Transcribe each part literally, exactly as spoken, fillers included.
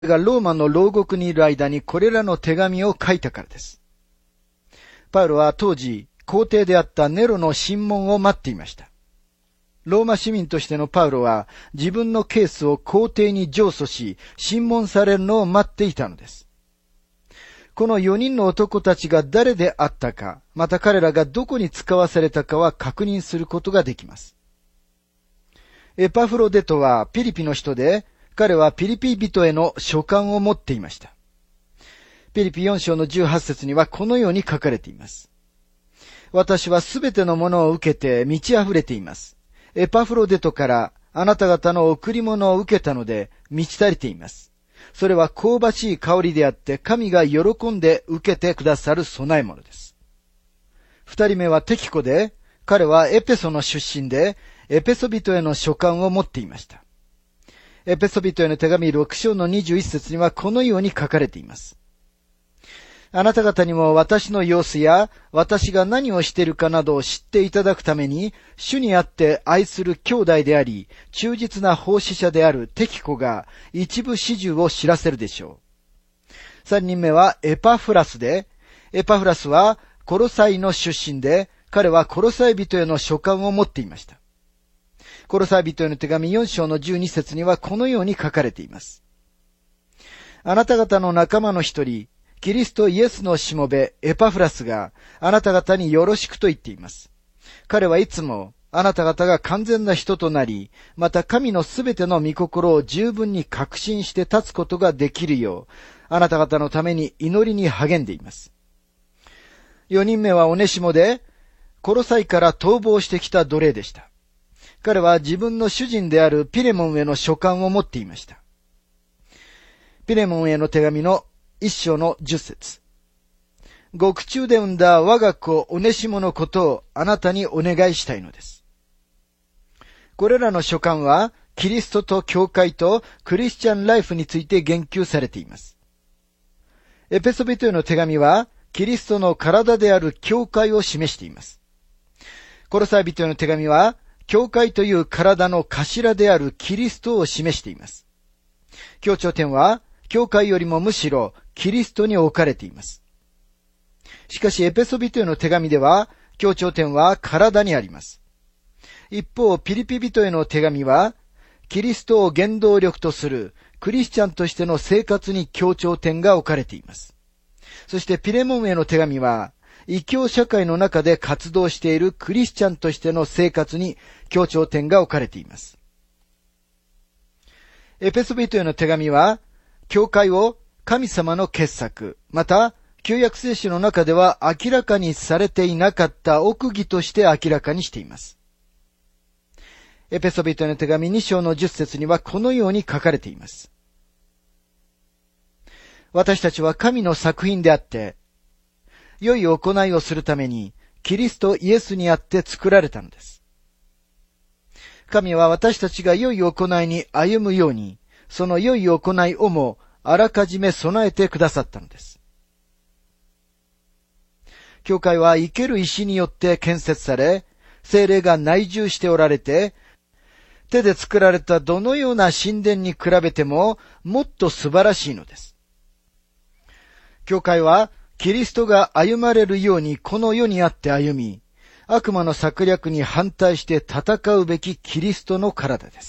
がローマの牢獄にいる間にこれらの手紙を書いたからです。パウロは当時、皇帝であったネロの審問を待っていました。ローマ市民としてのパウロは自分のケースを皇帝に上訴し、審問されるのを待っていたのです。このよにんの男たちが誰であったか、また彼らがどこに使わされたかは確認することができます。エパフロデトはピリピの人で、彼はピリピ人への書簡を持っていました。ピリピよん章のじゅうはち節にはこのように書かれています。私はすべてのものを受けて満ち溢れています。エパフロデトからあなた方の贈り物を受けたので満ち足りています。それは香ばしい香りであって神が喜んで受けてくださる供え物です。二人目はテキコで、彼はエペソの出身で、エペソ人への書簡を持っていました。エペソ人への手紙ろく章のにじゅういち節にはこのように書かれています。あなた方にも私の様子や私が何をしているかなどを知っていただくために、主にあって愛する兄弟であり、忠実な奉仕者であるテキコが一部始終を知らせるでしょう。三人目はエパフラスで、エパフラスはコロサイの出身で、彼はコロサイ人への書簡を持っていました。コロサイ人への手紙よん章のじゅうに節にはこのように書かれています。あなた方の仲間の一人、キリストイエスのしもべエパフラスがあなた方によろしくと言っています。彼はいつもあなた方が完全な人となり、また神のすべての御心を十分に確信して立つことができるよう、あなた方のために祈りに励んでいます。四人目はオネシモで、コロサイから逃亡してきた奴隷でした。彼は自分の主人であるピレモンへの書簡を持っていました。ピレモンへの手紙の一章の十節。獄中で産んだ我が子オネシモのことをあなたにお願いしたいのです。これらの書簡はキリストと教会とクリスチャンライフについて言及されています。エペソビトへの手紙はキリストの体である教会を示しています。コロサイ人への手紙は教会という体の頭であるキリストを示しています。強調点は教会よりもむしろキリストに置かれています。しかしエペソビトへの手紙では強調点は体にあります。一方ピリピ人への手紙はキリストを原動力とするクリスチャンとしての生活に強調点が置かれています。そしてピレモンへの手紙は異教社会の中で活動しているクリスチャンとしての生活に強調点が置かれています。エペソビトへの手紙は教会を神様の傑作、また旧約聖書の中では明らかにされていなかった奥義として明らかにしています。エペソビトへの手紙に章のじゅっ節にはこのように書かれています。私たちは神の作品であって、良い行いをするためにキリストイエスにあって作られたのです。神は私たちが良い行いに歩むように、その良い行いをもあらかじめ備えてくださったのです。教会は生ける石によって建設され、聖霊が内住しておられて、手で作られたどのような神殿に比べてももっと素晴らしいのです。教会はキリストが歩まれるようにこの世にあって歩み、悪魔の策略に反対して戦うべきキリストの体です。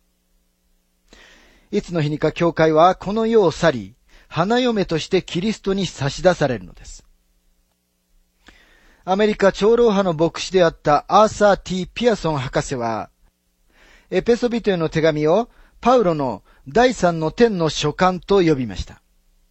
いつの日にか教会はこの世を去り、花嫁としてキリストに差し出されるのです。アメリカ長老派の牧師であったアーサー・ティ・ピアソン博士は、エペソビトへの手紙をパウロの第三の天の書簡と呼びました。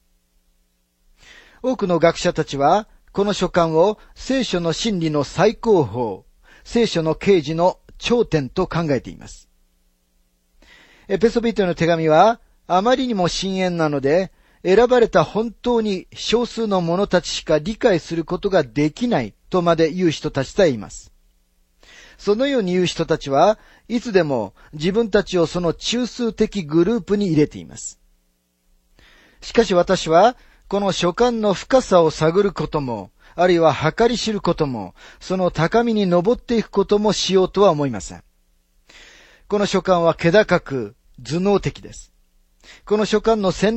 多くの学者たちは、この書簡を聖書の真理の最高峰、聖書の啓示の頂点と考えています。エペソビトへの手紙は、あまりにも深遠なので、選ばれた本当に少数の者たちしか理解することができないとまで言う人たちさえいます。そのように言う人たちはいつでも自分たちをその中枢的グループに入れています。しかし私は、この書簡の深さを探ることも、あるいは計り知ることも、その高みに登っていくこともしようとは思いません。この書簡は気高く頭脳的です。 この書簡の宣